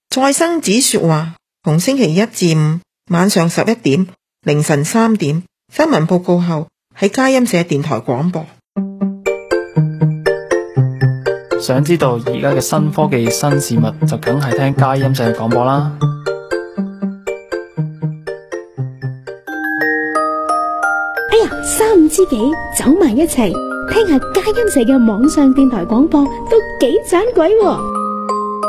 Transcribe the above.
再生子說話，逢星期一至五晚上11點、凌晨3點，新聞報告後喺佳音社電台廣播。 想知道而家嘅新科技新事物，就梗係聽佳音社嘅廣播啦。 哎呀，三五知己走埋一齊，聽下佳音社嘅網上電台廣播都幾盞鬼喎。